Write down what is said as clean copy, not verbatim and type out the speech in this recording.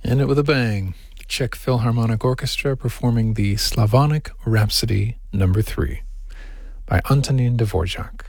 End it with a bang. The Czech Philharmonic Orchestra performing the Slavonic Rhapsody No. 3 by Antonín Dvořák.